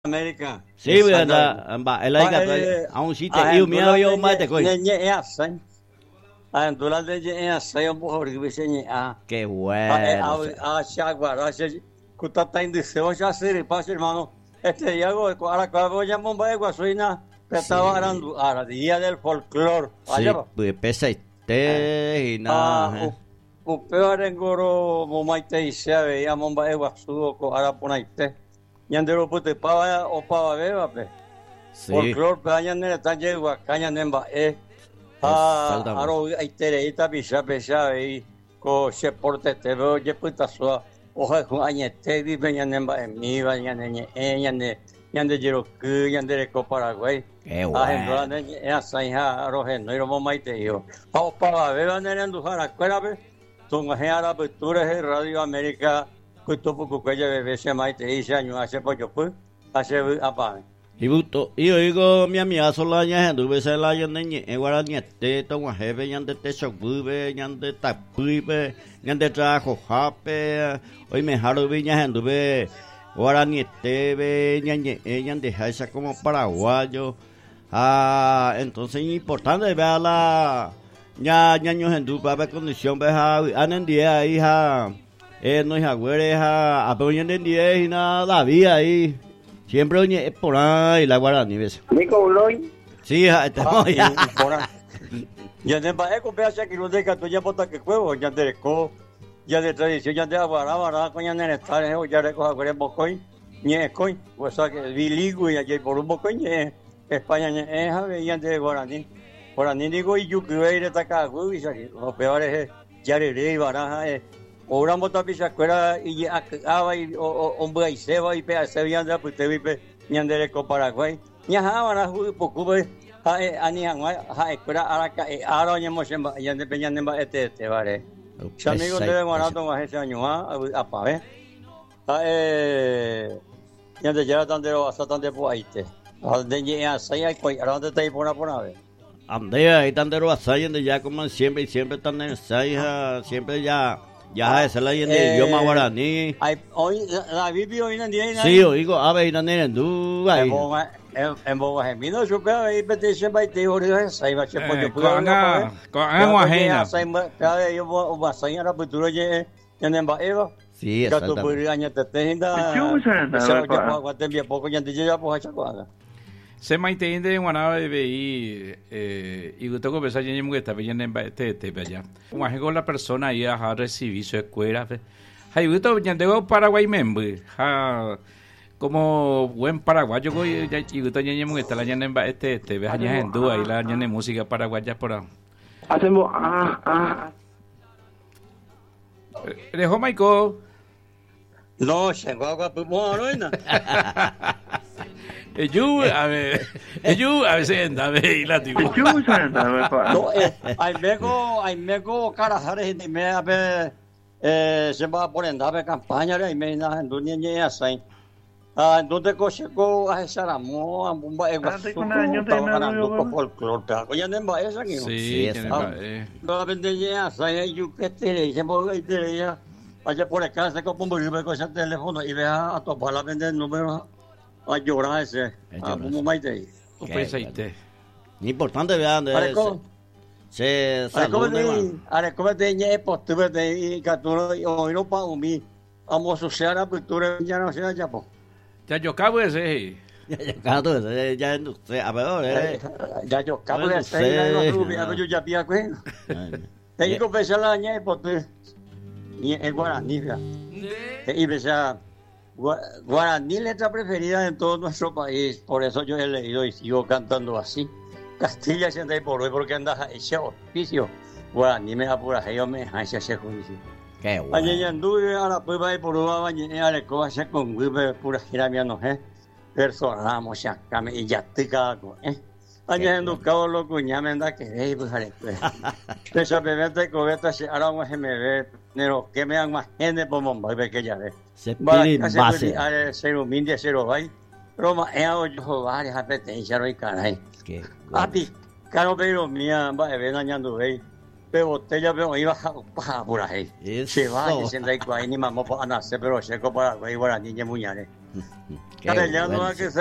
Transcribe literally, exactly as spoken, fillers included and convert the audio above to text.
América. Sí, verdad. Ba, el aika aún sí te iu mia yo mai te koi. Nye ya san. Ah, dólar de ya sai um por que você ah. Qué bueno. Ah, ah, chagua, ah, kuta tá indo seu já ser, passa irmão. Este Diego, ahora cuando ya Mumbai Guasuina, estaba hablando ahora día del folclore. Sí, pues pesa este y nada. O peor en goro Mumbai te se veía Mumbai Guasudo con ahora ponaite. Yandero pute pava o pava beba pe. Folclore peña ne está llegua caña nemba e. Ah, aro aitere ita bisha besha e ko se porte te veo je puta soa. Oja con añete vive nemba en mi va ñane ñane ñande jiro ku ñande ko Paraguay. Qué bueno. Ah, en ya saija roje no iro momaite yo. Pa pava beba ne ndu jara cuera pe. Tunga heara putura he Radio América. Kuto poco que ya bese maite ese año hace poco pues hace apa. Ibuto, io digo mi amiga sola nya ndu bese la yene e wara nyete to wa hebe nyande te shobube nyande tapuibe nyande trajo hape hoy me jaro vi nya ndu be wara nyete be nyanye e nyande haisa como paraguayo. Ah, entonces es importante ver la nya nyanyo ndu pa be condición be ha anen dia hija. Eh, no es agüera, a peña de diez y nada, la vida ahí. Siempre oye, es por ahí la guarani, ¿ves? Nico Loy. Sí, estamos ya. Ya de bae con pedazo que lo deja tú ya bota que juego, ya de co, ya de tradición, ya de aguara, aguara, coña en estar, ya de coja con bocoy, ni es coy, o sea que bilingüe, ya por un bocoy, España, es a ver, ya de guarani. Guarani digo, y yo que voy a ir a atacar, güey, lo peor es, ya de rey, baraja, es. Ora mota pisha kwera y ava y omba y seba y pe se vianda pues te vipe nyandere ko Paraguay nya ha wana hu poku be ha ani ha ha kwera ara ka ara nyemo semba yande pe nyande ba ete te vale amigo de wana to ma ese año ha apa ve ha eh nyande jara tandero asa tande po aite al de nya sai ai koi ara de tai pona pona ve ande ahí tandero asa yande ya como siempre y siempre están en sai siempre ya. Ya, esa es la idioma guaraní. Hoy, la viví hoy en día. Sí, oigo, a ver, no tienen duda. En Boga Gemino, yo creo que te se va a te orar, sai va che pollo. Con a, con agua ajena. Sai cada yo va a sair a futuro ye en ba eva. Sí, exactamente. Que tu podría te tenda. Yo ya poco te bien poco ya te ya poco chacuada. Se maitende wana bebé eh y gusto que pesa yenye que está bien en este este allá. Como hago la persona ahí a recibir su escuela. Hay gusto yendo Paraguay membre. Ha como buen paraguayo que ya y gusto yenye que está la yenye en este este ve allá en duda y la yenye música paraguaya por ahí. Hacemos ah ah. Dejo Michael. No, se va a pues bueno. Yo, a ver, yo, a veces anda, a ver, y la digo. No, hay mego, hay mego, carajares, y me a ver, eh, se va a poner a ver campaña, y me na, en dunia ni así. Ah, donde coche go a esa ramo, a bomba, ego, ganando folclore, pero ya no va esa aquí. Sí, eh. No vende ya, sai yo que te, se va a ir ya. Allá por acá se compra un libro con ese teléfono y vea a topar la vender número. A llorar ese, a como más de ahí. Pues ahí te. Importante vean de se salude. Ahora como te ñe postura de caturo y no pa umi. Amo social a cultura ya no se ya po. Ya yo cabo ese. Ya yo cabo ese, ya no sé, a ver, ya yo cabo ese, ya no rubia, yo ya pía que. Te digo que se la ñe postura. Ni es guaraní. Y besa Guaraní, letra preferida en todo nuestro país, por eso yo he leído y sigo cantando así. Castilla se anda por hoy porque anda ese oficio. Guaraní me apura, yo me hace ese juicio. Qué bueno. Ayer anduve a la prueba de por una mañana a la cosa con güey pura gira mi no eh. Personamos ya came y ya te cago, eh. Ayer anduve cabo loco ya me anda que eh pues ale. Esa bebé cobeta se ahora me me ve, pero que me dan más gente por Bombay que ya ve. Se pide base. A cero mil de cero vai. Roma é o várias apetências aí, carai. Que. Api, caro pero mía, va a ver dañando ahí. Pero botella pero iba a por ahí. Se va diciendo ahí que ni mamá para nacer pero se para ahí guaraní muñare. Qué Castellano bueno, a que